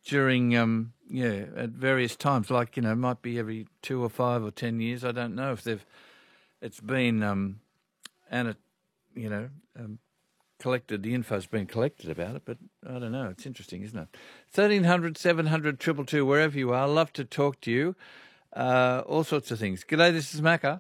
during at various times, like it might be every 2 or 5 or 10 years. I don't know if it's been collected. The info's been collected about it, but I don't know. It's interesting, isn't it? 1300 700 222, wherever you are. Love to talk to you. All sorts of things. G'day, this is Macca.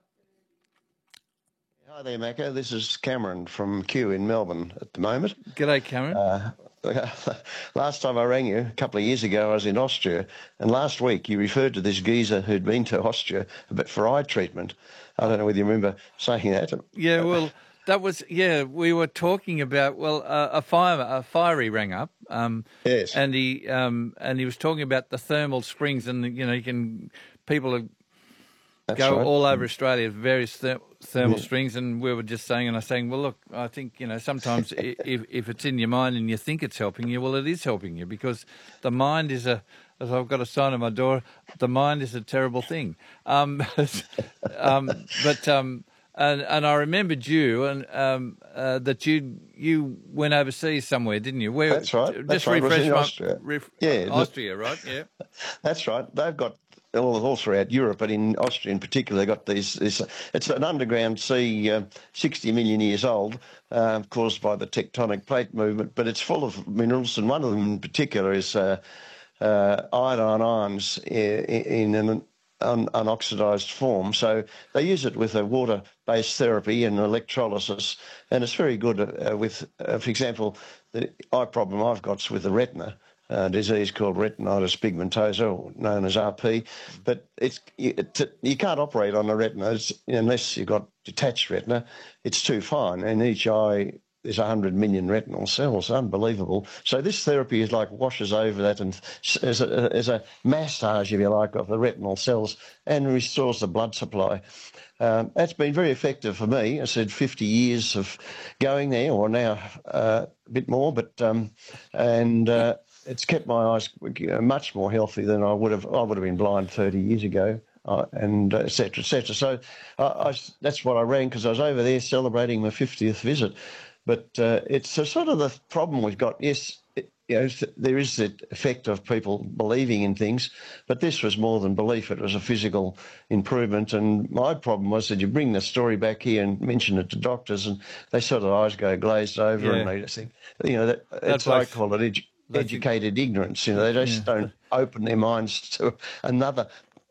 Hi there, Macca. This is Cameron from Kew in Melbourne at the moment. G'day, Cameron. Last time I rang you, a couple of years ago, I was in Austria, and last week you referred to this geezer who'd been to Austria for eye treatment. I don't know whether you remember saying that. Yeah, well, that was, we were talking about, a fiery rang up. Yes. And he was talking about the thermal springs, and, people That's go right. all over Australia, various thermal springs, and we were just saying, and I was saying, well, look, I think, sometimes if it's in your mind and you think it's helping you, well, it is helping you, because the mind is as I've got a sign on my door, the mind is a terrible thing. And I remembered you, and that you went overseas somewhere, didn't you? Where? That's right. Just refresh Austria. Austria, right? Yeah. That's right. They've got all throughout Europe, but in Austria in particular, they've got this. It's an underground sea, 60 million years old, caused by the tectonic plate movement, but it's full of minerals, and one of them in particular is iodine ions in an unoxidized form. So they use it with a water-based therapy and electrolysis, and it's very good with, for example, the eye problem I've got's with the retina. Disease called retinitis pigmentosa, known as RP, but you can't operate on the retina unless you've got detached retina. It's too fine, and each eye there's 100 million retinal cells. Unbelievable. So this therapy is like washes over that, and as a massage, if you like, of the retinal cells, and restores the blood supply. That's been very effective for me. I said 50 years of going there, or now a bit more, but it's kept my eyes much more healthy than I would have. I would have been blind 30 years ago, and et cetera, et cetera. So that's what I rang, because I was over there celebrating my 50th visit. But it's a sort of the problem we've got. Yes, there is the effect of people believing in things, but this was more than belief. It was a physical improvement. And my problem was that you bring the story back here and mention it to doctors, and they sort of eyes go glazed over, and they just think, it's I call it educated ignorance. They just don't open their minds to another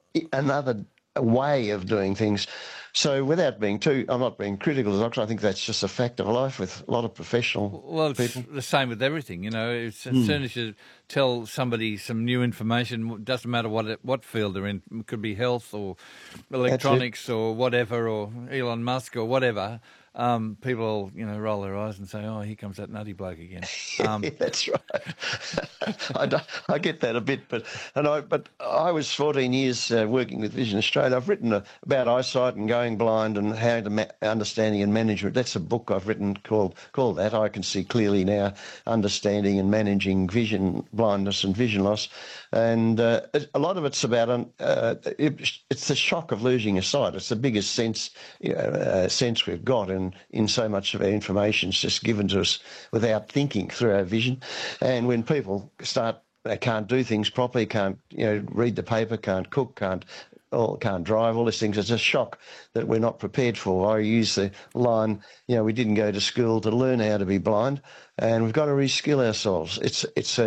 way of doing things. So without being I'm not being critical of the doctor. I think that's just a fact of life with a lot of professional people. It's the same with everything. As soon as you tell somebody some new information, it doesn't matter what field they're in. It could be health or electronics or whatever, or Elon Musk or whatever. People, roll their eyes and say, "Oh, here comes that nutty bloke again." That's right. I get that a bit, but I was 14 years working with Vision Australia. I've written about eyesight and going blind and how to understanding and management. That's a book I've written called that. I Can See Clearly Now: Understanding and Managing Vision Blindness and Vision Loss. And a lot of it's about it's the shock of losing your sight. It's the biggest sense we've got, and in so much of our information is just given to us without thinking through our vision. And when people they can't do things properly, can't read the paper, can't cook, can't drive, all these things. It's a shock that we're not prepared for. I use the line, we didn't go to school to learn how to be blind, and we've got to reskill ourselves. It's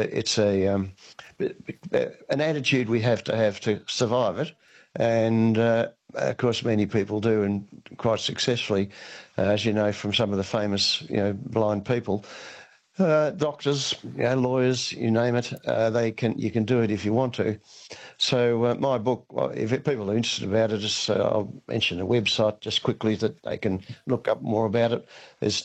an attitude we have to survive it. And, of course, many people do, and quite successfully, as you know, from some of the famous, blind people. Doctors, lawyers, you name it, you can do it if you want to. So my book, if people are interested about it, I'll mention a website just quickly that they can look up more about it. It's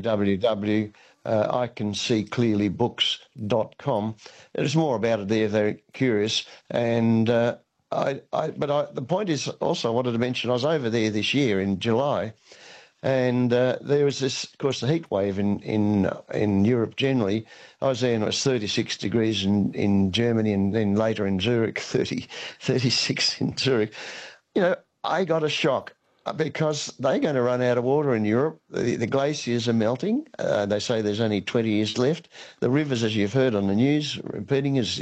www.icanseeclearlybooks.com. There's more about it there if they're curious. And the point is also, I wanted to mention, I was over there this year in July, and there was this, of course, the heat wave in Europe generally. I was there and it was 36 degrees in Germany, and then later in Zurich, 36 in Zurich. I got a shock because they're going to run out of water in Europe. The glaciers are melting. They say there's only 20 years left. The rivers, as you've heard on the news, repeating, is